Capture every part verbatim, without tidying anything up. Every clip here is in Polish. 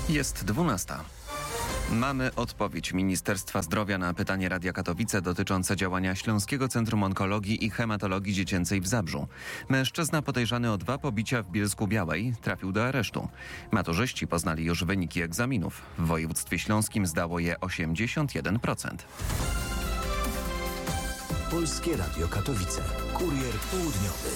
Jest dwunasta. Mamy odpowiedź Ministerstwa Zdrowia na pytanie Radia Katowice dotyczące działania Śląskiego Centrum Onkologii i Hematologii Dziecięcej w Zabrzu. Mężczyzna podejrzany o dwa pobicia w Bielsku-Białej trafił do aresztu. Maturzyści poznali już wyniki egzaminów. W województwie śląskim zdało je osiemdziesiąt jeden procent. Polskie Radio Katowice. Kurier południowy.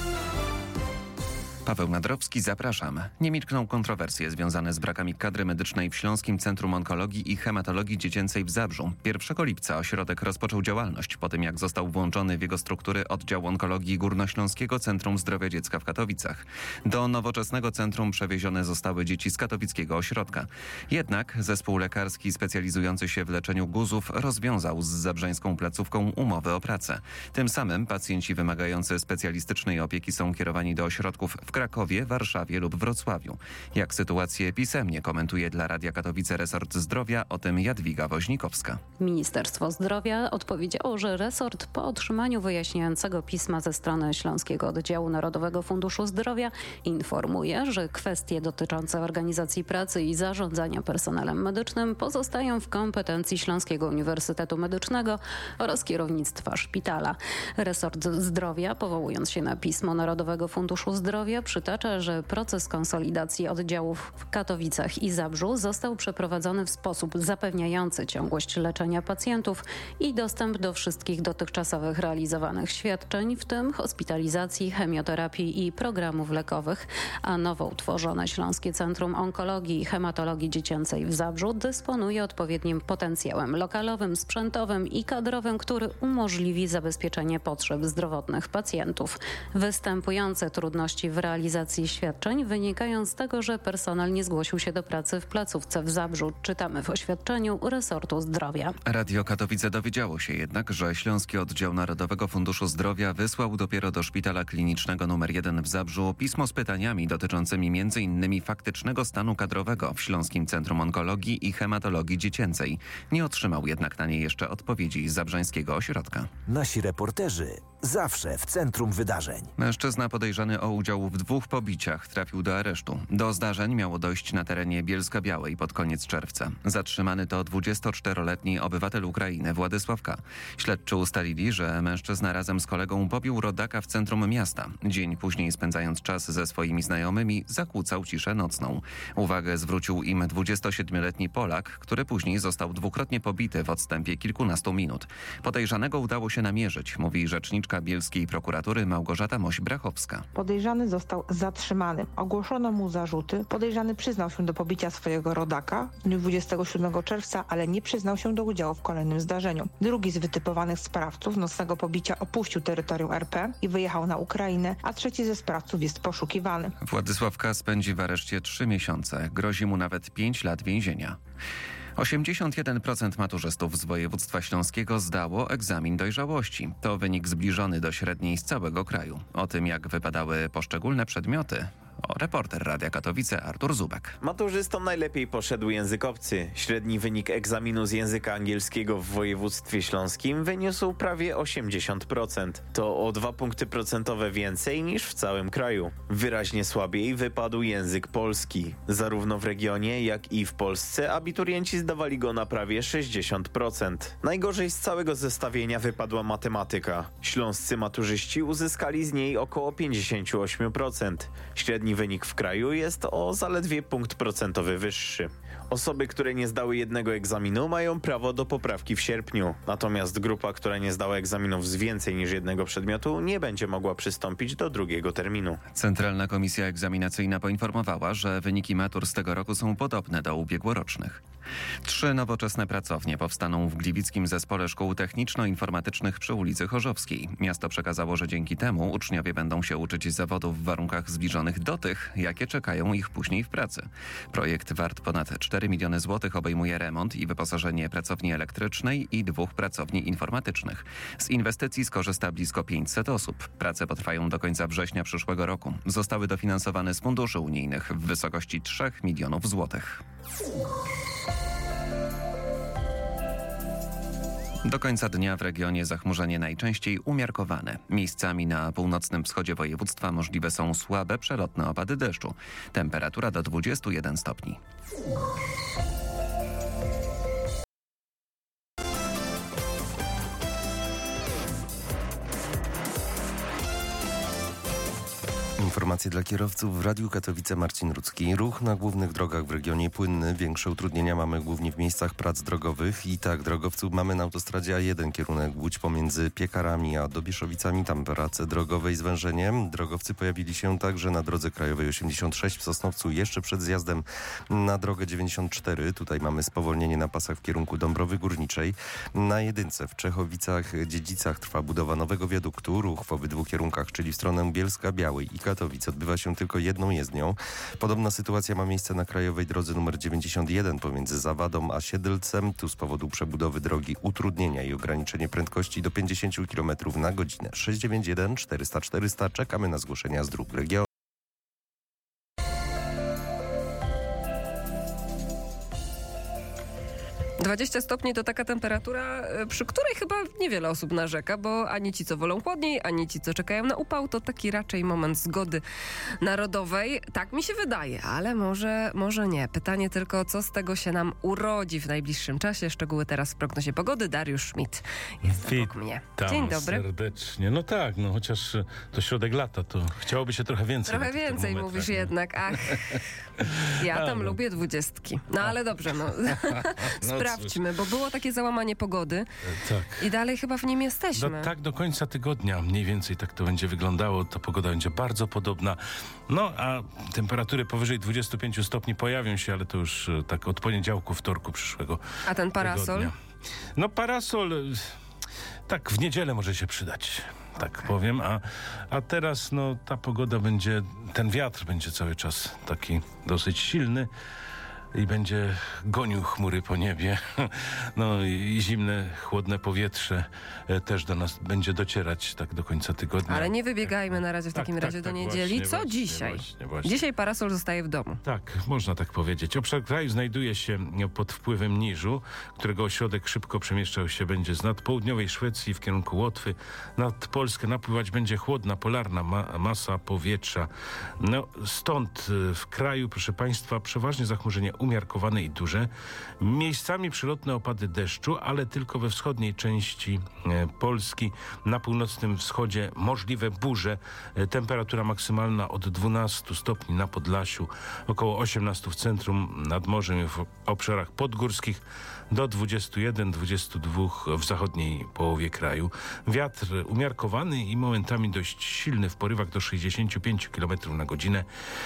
Paweł Nadrowski, zapraszam. Nie milkną kontrowersje związane z brakami kadry medycznej w Śląskim Centrum Onkologii i Hematologii Dziecięcej w Zabrzu. pierwszego lipca ośrodek rozpoczął działalność po tym, jak został włączony w jego struktury oddział onkologii Górnośląskiego Centrum Zdrowia Dziecka w Katowicach. Do nowoczesnego centrum przewiezione zostały dzieci z katowickiego ośrodka. Jednak zespół lekarski specjalizujący się w leczeniu guzów rozwiązał z zabrzeńską placówką umowę o pracę. Tym samym pacjenci wymagający specjalistycznej opieki są kierowani do ośrodków w Krakowie, Warszawie lub Wrocławiu. Jak sytuację pisemnie komentuje dla Radia Katowice resort zdrowia, o tym Jadwiga Woźnikowska. Ministerstwo Zdrowia odpowiedziało, że resort po otrzymaniu wyjaśniającego pisma ze strony Śląskiego Oddziału Narodowego Funduszu Zdrowia informuje, że kwestie dotyczące organizacji pracy i zarządzania personelem medycznym pozostają w kompetencji Śląskiego Uniwersytetu Medycznego oraz kierownictwa szpitala. Resort Zdrowia, powołując się na pismo Narodowego Funduszu Zdrowia, przytacza, że proces konsolidacji oddziałów w Katowicach i Zabrzu został przeprowadzony w sposób zapewniający ciągłość leczenia pacjentów i dostęp do wszystkich dotychczasowych realizowanych świadczeń, w tym hospitalizacji, chemioterapii i programów lekowych, a nowo utworzone Śląskie Centrum Onkologii i Hematologii Dziecięcej w Zabrzu dysponuje odpowiednim potencjałem lokalowym, sprzętowym i kadrowym, który umożliwi zabezpieczenie potrzeb zdrowotnych pacjentów. Występujące trudności w realizacji świadczeń wynikają z tego, że personel nie zgłosił się do pracy w placówce w Zabrzu. Czytamy w oświadczeniu resortu zdrowia. Radio Katowice dowiedziało się jednak, że Śląski Oddział Narodowego Funduszu Zdrowia wysłał dopiero do Szpitala Klinicznego numer jeden w Zabrzu pismo z pytaniami dotyczącymi między innymi faktycznego stanu kadrowego w Śląskim Centrum Onkologii i Hematologii Dziecięcej. Nie otrzymał jednak na nie jeszcze odpowiedzi z zabrzeńskiego ośrodka. Nasi reporterzy zawsze w centrum wydarzeń. Mężczyzna podejrzany o udział w dwóch pobiciach trafił do aresztu. Do zdarzeń miało dojść na terenie Bielska-Białej pod koniec czerwca. Zatrzymany to dwudziestoczteroletni obywatel Ukrainy Władysław K. Śledczy ustalili, że mężczyzna razem z kolegą pobił rodaka w centrum miasta. Dzień później, spędzając czas ze swoimi znajomymi, zakłócał ciszę nocną. Uwagę zwrócił im dwudziestosiedmioletni Polak, który później został dwukrotnie pobity w odstępie kilkunastu minut. Podejrzanego udało się namierzyć, mówi rzeczniczka bielskiej prokuratury Małgorzata Moś-Brachowska. Podejrzany został zatrzymany. Ogłoszono mu zarzuty. Podejrzany przyznał się do pobicia swojego rodaka w dniu dwudziestego siódmego czerwca, ale nie przyznał się do udziału w kolejnym zdarzeniu. Drugi z wytypowanych sprawców nocnego pobicia opuścił terytorium R P i wyjechał na Ukrainę, a trzeci ze sprawców jest poszukiwany. Władysław K. spędzi w areszcie trzy miesiące. Grozi mu nawet pięć lat więzienia. osiemdziesiąt jeden procent maturzystów z województwa śląskiego zdało egzamin dojrzałości. To wynik zbliżony do średniej z całego kraju. O tym, jak wypadały poszczególne przedmioty, o reporter Radia Katowice Artur Zubek. Maturzystom najlepiej poszedł język obcy. Średni wynik egzaminu z języka angielskiego w województwie śląskim wyniósł prawie osiemdziesiąt procent. To o dwa punkty procentowe więcej niż w całym kraju. Wyraźnie słabiej wypadł język polski. Zarówno w regionie, jak i w Polsce abiturienci zdawali go na prawie sześćdziesiąt procent. Najgorzej z całego zestawienia wypadła matematyka. Śląscy maturzyści uzyskali z niej około pięćdziesiąt osiem procent. Średni wynik w kraju jest o zaledwie punkt procentowy wyższy. Osoby, które nie zdały jednego egzaminu, mają prawo do poprawki w sierpniu. Natomiast grupa, która nie zdała egzaminów z więcej niż jednego przedmiotu, nie będzie mogła przystąpić do drugiego terminu. Centralna Komisja Egzaminacyjna poinformowała, że wyniki matur z tego roku są podobne do ubiegłorocznych. Trzy nowoczesne pracownie powstaną w Gliwickim Zespole Szkół Techniczno-Informatycznych przy ulicy Chorzowskiej. Miasto przekazało, że dzięki temu uczniowie będą się uczyć zawodów w warunkach zbliżonych do tych, jakie czekają ich później w pracy. Projekt wart ponad cztery miliony złotych obejmuje remont i wyposażenie pracowni elektrycznej i dwóch pracowni informatycznych. Z inwestycji skorzysta blisko pięćset osób. Prace potrwają do końca września przyszłego roku. Zostały dofinansowane z funduszy unijnych w wysokości trzech milionów złotych. Do końca dnia w regionie zachmurzenie najczęściej umiarkowane. Miejscami na północnym wschodzie województwa możliwe są słabe, przelotne opady deszczu. Temperatura do dwudziestu jeden stopni. Informacje dla kierowców w Radiu Katowice. Marcin Rudzki. Ruch na głównych drogach w regionie płynny. Większe utrudnienia mamy głównie w miejscach prac drogowych. I tak, drogowców mamy na autostradzie A jeden kierunek Łódź pomiędzy Piekarami a Dobieszowicami. Tam prace drogowe i zwężenie. Drogowcy pojawili się także na drodze krajowej osiemdziesiąt sześć w Sosnowcu jeszcze przed zjazdem na drogę dziewięćdziesiąt cztery. Tutaj mamy spowolnienie na pasach w kierunku Dąbrowy Górniczej. Na jedynce w Czechowicach-Dziedzicach trwa budowa nowego wiaduktu. Ruch w obydwu kierunkach, czyli w stronę Bielska-Białej i Katowic odbywa się tylko jedną jezdnią. Podobna sytuacja ma miejsce na krajowej drodze numer dziewięćdziesiąt jeden pomiędzy Zawadą a Siedlcem. Tu z powodu przebudowy drogi utrudnienia i ograniczenie prędkości do pięćdziesiąt kilometrów na godzinę. sześć dziewięć jeden czterysta czterysta. Czekamy na zgłoszenia z dróg regionu. dwadzieścia stopni to taka temperatura, przy której chyba niewiele osób narzeka, bo ani ci, co wolą chłodniej, ani ci, co czekają na upał, to taki raczej moment zgody narodowej. Tak mi się wydaje, ale może, może nie. Pytanie tylko, co z tego się nam urodzi w najbliższym czasie. Szczegóły teraz w prognozie pogody. Dariusz Schmidt jest obok mnie. Dzień dobry. Serdecznie. No tak, no chociaż to środek lata, to chciałoby się trochę więcej. Trochę więcej mówisz jednak, ach. Ja tam A, no. lubię dwudziestki. No ale dobrze, no. No Sprawdźmy, bo było takie załamanie pogody tak. i dalej chyba w nim jesteśmy. No, tak do końca tygodnia mniej więcej tak to będzie wyglądało. To pogoda będzie bardzo podobna. No a temperatury powyżej dwudziestu pięciu stopni pojawią się, ale to już e, tak od poniedziałku, wtorku przyszłego A ten parasol? tygodnia. No parasol e, tak w niedzielę może się przydać. Tak powiem, a, a teraz no ta pogoda będzie, ten wiatr będzie cały czas taki dosyć silny i będzie gonił chmury po niebie. No i zimne, chłodne powietrze e, też do nas będzie docierać tak do końca tygodnia. Ale nie wybiegajmy na razie w Tak, takim tak, razie do tak, niedzieli. właśnie, Co właśnie, dzisiaj? właśnie, właśnie. Dzisiaj parasol zostaje w domu. Tak, można tak powiedzieć. Obszar kraju znajduje się pod wpływem niżu, którego ośrodek szybko przemieszczał się będzie z nadpołudniowej Szwecji w kierunku Łotwy. Nad Polskę napływać będzie chłodna, polarna ma- masa powietrza. No, stąd y, w kraju, proszę Państwa, przeważnie zachmurzenie umiarkowane i duże. Miejscami przelotne opady deszczu, ale tylko we wschodniej części e, Polski. Na północnym wschodzie możliwe burze. E, temperatura maksymalna od dwunastu stopni na Podlasiu, około osiemnastu w centrum, nad morzem i w obszarach podgórskich, do dwudziestu jeden do dwudziestu dwóch w zachodniej połowie kraju. Wiatr umiarkowany i momentami dość silny w porywach do sześćdziesięciu pięciu kilometrów na godzinę.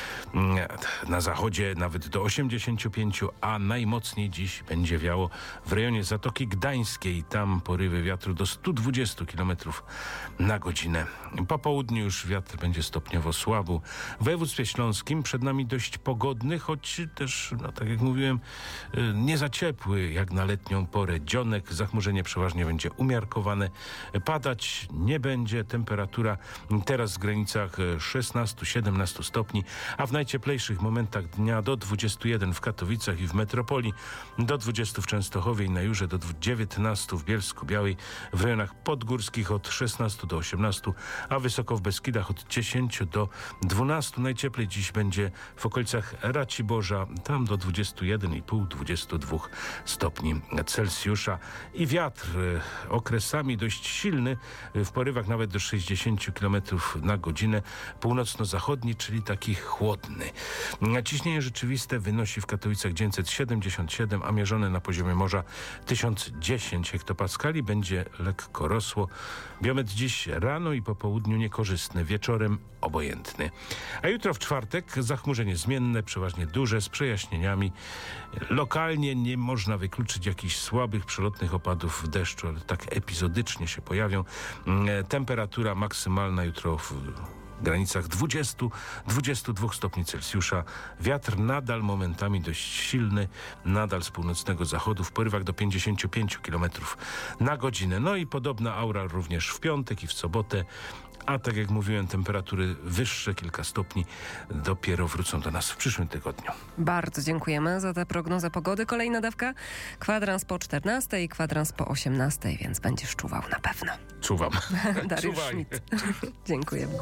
Na zachodzie nawet do osiemdziesięciu pięciu, a najmocniej dziś będzie wiało w rejonie Zatoki Gdańskiej. Tam porywy wiatru do stu dwudziestu kilometrów na godzinę. Po południu już wiatr będzie stopniowo słabł. W województwie śląskim przed nami dość pogodny, choć też, no tak jak mówiłem, nie za ciepły jak na letnią porę dzionek. Zachmurzenie przeważnie będzie umiarkowane. Padać nie będzie. Temperatura teraz w granicach szesnastu siedemnastu stopni, a w najcieplejszych momentach dnia do dwudziestu jeden w Katowicach i w metropolii, do dwudziestu w Częstochowie i na Jurze, do dziewiętnastu w Bielsku-Białej, w rejonach podgórskich od szesnastu do osiemnastu, a wysoko w Beskidach od dziesięciu do dwunastu. Najcieplej dziś będzie w okolicach Raciborza, tam do dwudziestu jeden i pół do dwudziestu dwóch stopni Celsjusza. I wiatr e, okresami dość silny, e, w porywach nawet do sześćdziesięciu kilometrów na godzinę, północno-zachodni, czyli taki chłodny. Ciśnienie rzeczywiste wynosi w Katowicach dziewięćset siedemdziesiąt siedem, a mierzone na poziomie morza tysiąc dziesięć hektopaskali. Będzie lekko rosło. Biometr dziś rano i po południu niekorzystny, wieczorem obojętny. A jutro w czwartek zachmurzenie zmienne, przeważnie duże, z przejaśnieniami. Lokalnie nie można wykluczyć jakichś słabych, przelotnych opadów deszczu, ale tak epizodycznie się pojawią. Temperatura maksymalna jutro w granicach dwudziestu do dwudziestu dwóch stopni Celsjusza. Wiatr nadal momentami dość silny, nadal z północnego zachodu, w porywach do pięćdziesięciu pięciu kilometrów na godzinę. No i podobna aura również w piątek i w sobotę. A tak jak mówiłem, temperatury wyższe, kilka stopni, dopiero wrócą do nas w przyszłym tygodniu. Bardzo dziękujemy za tę prognozę pogody. Kolejna dawka, kwadrans po czternastej, kwadrans po osiemnastej, więc będziesz czuwał na pewno. Czuwam. Dariusz Czuwaj. Schmidt. Dziękujemy.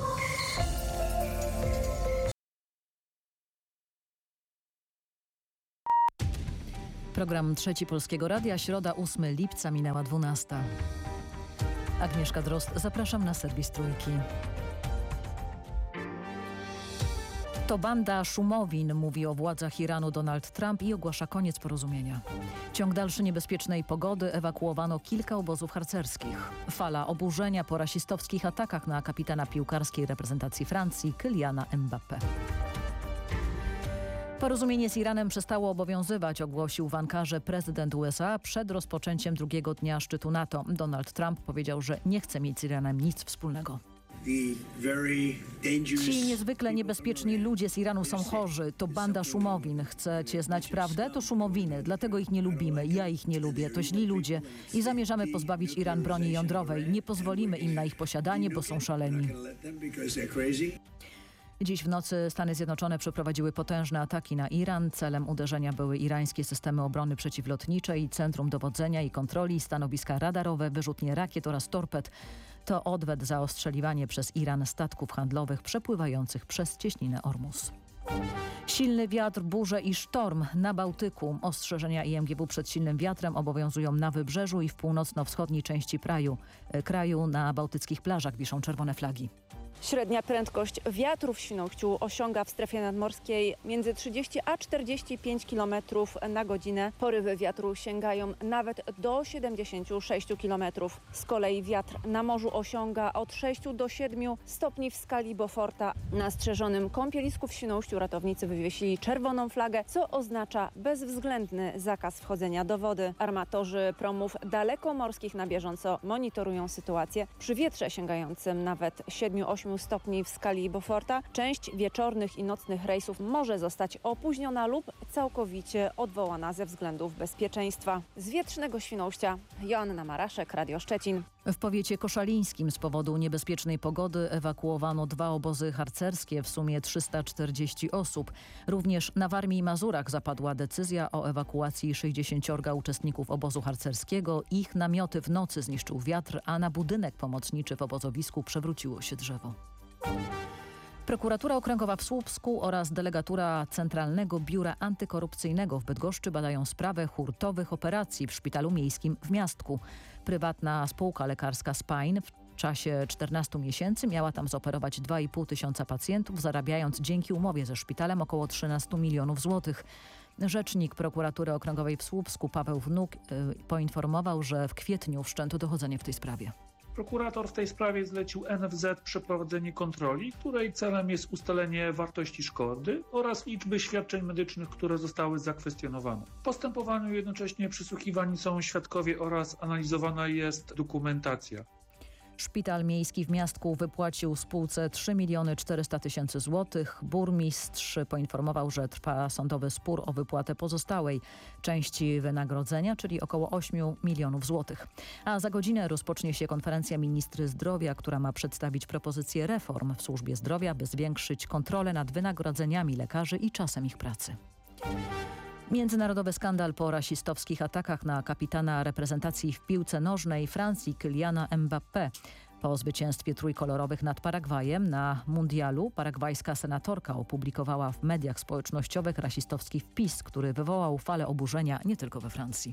Program Trzeci Polskiego Radia, środa ósmego lipca, minęła dwunasta. Agnieszka Drozd, zapraszam na serwis Trójki. To banda szumowin, mówi o władzach Iranu Donald Trump i ogłasza koniec porozumienia. Ciąg dalszy niebezpiecznej pogody, ewakuowano kilka obozów harcerskich. Fala oburzenia po rasistowskich atakach na kapitana piłkarskiej reprezentacji Francji Kyliana Mbappé. Porozumienie z Iranem przestało obowiązywać, ogłosił w Ankarze prezydent U S A przed rozpoczęciem drugiego dnia szczytu NATO. Donald Trump powiedział, że nie chce mieć z Iranem nic wspólnego. Ci niezwykle niebezpieczni ludzie z Iranu są chorzy. To banda szumowin. Chcecie znać prawdę? To szumowiny. Dlatego ich nie lubimy. Ja ich nie lubię. To źli ludzie. I zamierzamy pozbawić Iran broni jądrowej. Nie pozwolimy im na ich posiadanie, bo są szaleni. Dziś w nocy Stany Zjednoczone przeprowadziły potężne ataki na Iran. Celem uderzenia były irańskie systemy obrony przeciwlotnicze i centrum dowodzenia i kontroli, stanowiska radarowe, wyrzutnie rakiet oraz torped. To odwet za ostrzeliwanie przez Iran statków handlowych przepływających przez cieśninę Ormus. Silny wiatr, burze i sztorm na Bałtyku. Ostrzeżenia I M G W przed silnym wiatrem obowiązują na wybrzeżu i w północno-wschodniej części kraju. kraju. Na bałtyckich plażach wiszą czerwone flagi. Średnia prędkość wiatru w Świnoujściu osiąga w strefie nadmorskiej między trzydzieści a czterdzieści pięć kilometrów na godzinę. Porywy wiatru sięgają nawet do siedemdziesięciu sześciu kilometrów. Z kolei wiatr na morzu osiąga od sześciu do siedmiu stopni w skali Beauforta. Na strzeżonym kąpielisku w Świnoujściu ratownicy wywiesili czerwoną flagę, co oznacza bezwzględny zakaz wchodzenia do wody. Armatorzy promów dalekomorskich na bieżąco monitorują sytuację. Przy wietrze sięgającym nawet siedmiu do ośmiu stopni w skali Beauforta część wieczornych i nocnych rejsów może zostać opóźniona lub całkowicie odwołana ze względów bezpieczeństwa. Z wietrznego Świnoujścia Joanna Maraszek, Radio Szczecin. W powiecie koszalińskim z powodu niebezpiecznej pogody ewakuowano dwa obozy harcerskie, w sumie trzysta czterdzieści osób. Również na Warmii i Mazurach zapadła decyzja o ewakuacji sześćdziesięciorga uczestników obozu harcerskiego. Ich namioty w nocy zniszczył wiatr, a na budynek pomocniczy w obozowisku przewróciło się drzewo. Prokuratura Okręgowa w Słupsku oraz delegatura Centralnego Biura Antykorupcyjnego w Bydgoszczy badają sprawę hurtowych operacji w szpitalu miejskim w Miastku. Prywatna spółka lekarska Spine w czasie czternastu miesięcy miała tam zoperować dwa i pół tysiąca pacjentów, zarabiając dzięki umowie ze szpitalem około trzynastu milionów złotych. Rzecznik Prokuratury Okręgowej w Słupsku Paweł Wnuk yy, poinformował, że w kwietniu wszczęto dochodzenie w tej sprawie. Prokurator w tej sprawie zlecił N F Z przeprowadzenie kontroli, której celem jest ustalenie wartości szkody oraz liczby świadczeń medycznych, które zostały zakwestionowane. W postępowaniu jednocześnie przysłuchiwani są świadkowie oraz analizowana jest dokumentacja. Szpital miejski w Miastku wypłacił spółce trzy miliony czterysta tysięcy złotych. Burmistrz poinformował, że trwa sądowy spór o wypłatę pozostałej części wynagrodzenia, czyli około ośmiu milionów złotych. A za godzinę rozpocznie się konferencja ministry zdrowia, która ma przedstawić propozycje reform w służbie zdrowia, by zwiększyć kontrolę nad wynagrodzeniami lekarzy i czasem ich pracy. Międzynarodowy skandal po rasistowskich atakach na kapitana reprezentacji w piłce nożnej Francji Kyliana Mbappé. Po zwycięstwie trójkolorowych nad Paragwajem na mundialu paragwajska senatorka opublikowała w mediach społecznościowych rasistowski wpis, który wywołał falę oburzenia nie tylko we Francji.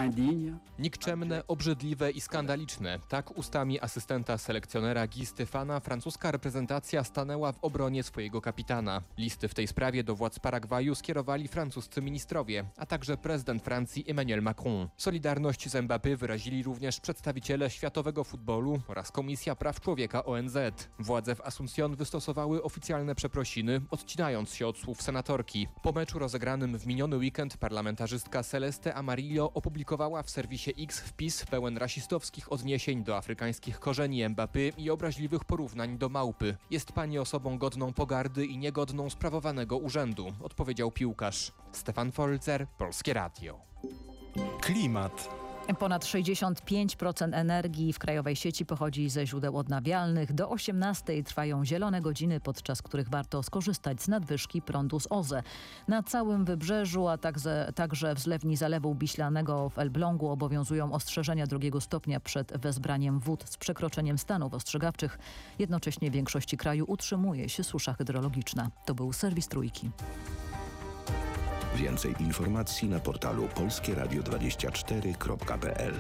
Nikczemne, obrzydliwe i skandaliczne. Tak ustami asystenta selekcjonera Guy Stefana francuska reprezentacja stanęła w obronie swojego kapitana. Listy w tej sprawie do władz Paragwaju skierowali francuscy ministrowie, a także prezydent Francji Emmanuel Macron. Solidarność z Mbappé wyrazili również przedstawiciele światowego futbolu oraz Komisja Praw Człowieka O N Z. Władze w Asuncion wystosowały oficjalne przeprosiny, odcinając się od słów senatorki. Po meczu rozegranym w miniony weekend parlamentarzystka Celeste Amarillo opublikowała w serwisie X wpis pełen rasistowskich odniesień do afrykańskich korzeni Mbappé i obraźliwych porównań do małpy. Jest pani osobą godną pogardy i niegodną sprawowanego urzędu, odpowiedział piłkarz. Stefan Folzer, Polskie Radio. Klimat. Ponad sześćdziesiąt pięć procent energii w krajowej sieci pochodzi ze źródeł odnawialnych. Do osiemnastej trwają zielone godziny, podczas których warto skorzystać z nadwyżki prądu z O Z E. Na całym wybrzeżu, a także, także w zlewni Zalewu Biślanego w Elblągu obowiązują ostrzeżenia drugiego stopnia przed wezbraniem wód z przekroczeniem stanów ostrzegawczych. Jednocześnie w większości kraju utrzymuje się susza hydrologiczna. To był serwis Trójki. Więcej informacji na portalu polskie radio dwadzieścia cztery kropka p l.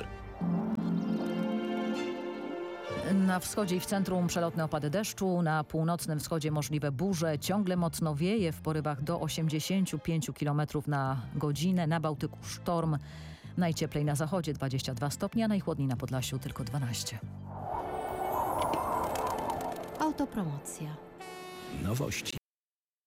Na wschodzie i w centrum przelotne opady deszczu, na północnym wschodzie możliwe burze, ciągle mocno wieje w porywach do osiemdziesiąt pięć kilometrów na godzinę, na Bałtyku sztorm, najcieplej na zachodzie dwadzieścia dwa stopnie, a najchłodniej na Podlasiu tylko dwanaście. Autopromocja. Nowości.